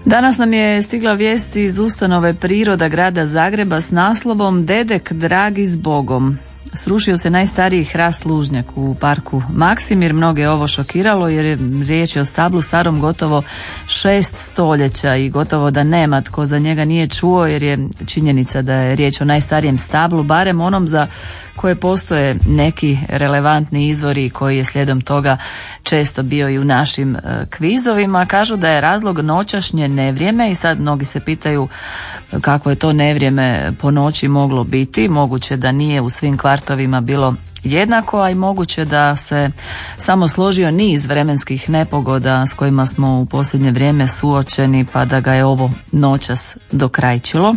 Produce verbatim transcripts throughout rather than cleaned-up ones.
Danas nam je stigla vijest iz ustanove Priroda grada Zagreba s naslovom Dedek dragi s Bogom. Srušio se najstariji hrast lužnjak u parku Maksimir. Mnoge je ovo šokiralo jer je riječ o stablu starom gotovo šest stoljeća i gotovo da nema tko za njega nije čuo, jer je činjenica da je riječ o najstarijem stablu, barem onom za koje postoje neki relevantni izvori koji je slijedom toga često bio i u našim e, kvizovima. Kažu da je razlog noćašnje nevrijeme i sad mnogi se pitaju kako je to nevrijeme po noći moglo biti. Moguće da nije u svim kvartovima bilo jednako, a i moguće da se samo složio niz vremenskih nepogoda s kojima smo u posljednje vrijeme suočeni, pa da ga je ovo noćas dokrajčilo.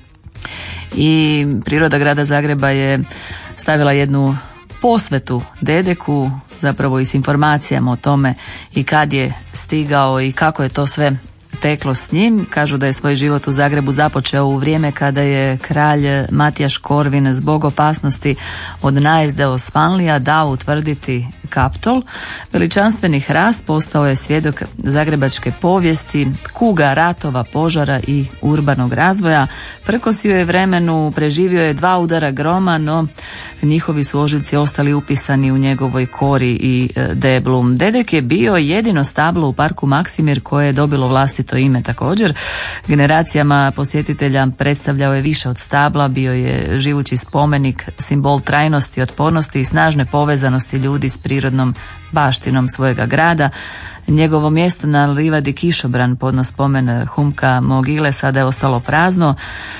I Priroda grada Zagreba je stavila jednu posvetu Dedeku, zapravo i s informacijama o tome i kad je stigao i kako je to sve teklo s njim. Kažu da je svoj život u Zagrebu započeo u vrijeme kada je kralj Matijaš Korvin zbog opasnosti od najezde Osmanlija dao utvrditi Kaptol. Veličanstveni hrast postao je svjedok zagrebačke povijesti, kuga, ratova, požara i urbanog razvoja. Prkosio je vremenu, preživio je dva udara groma, no njihovi su ožiljci ostali upisani u njegovoj kori i deblu. Dedek je bio jedino stablo u parku Maksimir koje je dobilo vlastito ime također. Generacijama posjetitelja predstavljao je više od stabla, bio je živući spomenik, simbol trajnosti, otpornosti i snažne povezanosti ljudi s prirodnom baštinom svojega grada. Njegovo mjesto na livadi Kišobran, podno spomen Humka Mogile, sada je ostalo prazno.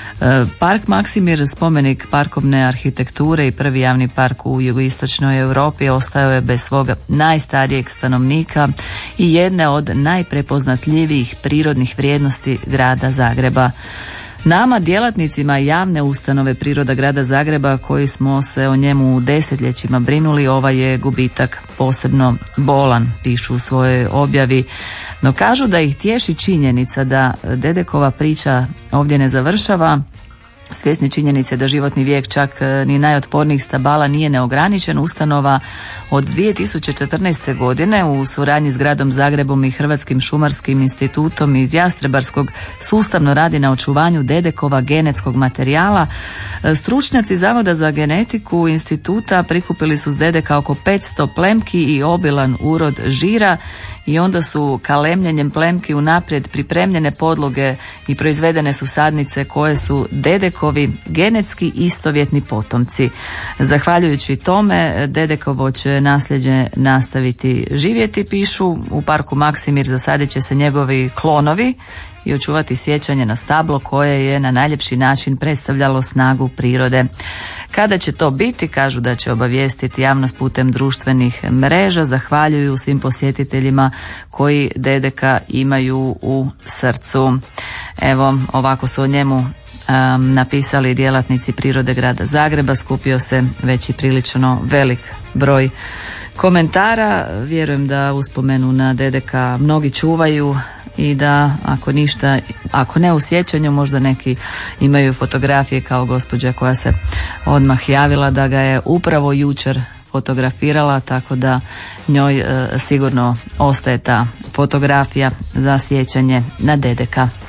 Park Maksimir, spomenik parkovne arhitekture i prvi javni park u jugoistočnoj Europi, ostao je bez svoga najstarijeg stanovnika i jedne od najprepoznatljivijih prirodnih vrijednosti grada Zagreba. Nama, djelatnicima javne ustanove Priroda grada Zagreba, koji smo se o njemu desetljećima brinuli, ovaj je gubitak posebno bolan, pišu u svojoj objavi. No kažu da ih tješi činjenica da Dedekova priča ovdje ne završava. Svjesni činjenice da životni vijek čak ni najotpornijih stabala nije neograničen, ustanova od dvije tisuće četrnaeste. godine u suradnji s gradom Zagrebom i Hrvatskim šumarskim institutom iz Jastrebarskog sustavno radi na očuvanju Dedekova genetskog materijala. Stručnjaci Zavoda za genetiku instituta prikupili su s Dedeka oko petsto plemki i obilan urod žira i onda su kalemljenjem plemki unaprijed pripremljene podloge i proizvedene su sadnice koje su Dedekovi genetski istovjetni potomci. Zahvaljujući tome Dedekovo će nasljeđe nastaviti živjeti, pišu. U parku Maksimir zasadit će se njegovi klonovi i očuvati sjećanje na stablo koje je na najljepši način predstavljalo snagu prirode. Kada će to biti, kažu da će obavijestiti javnost putem društvenih mreža. Zahvaljuju svim posjetiteljima koji Dedeka imaju u srcu. Evo, ovako su o njemu um, napisali djelatnici Prirode grada Zagreba. Skupio se već i prilično velik broj komentara. Vjerujem da uspomenu na Dedeka mnogi čuvaju i da ako ništa, ako ne u sjećanju, možda neki imaju fotografije kao gospođa koja se odmah javila da ga je upravo jučer fotografirala, tako da njoj e, sigurno ostaje ta fotografija za sjećanje na Dedeka.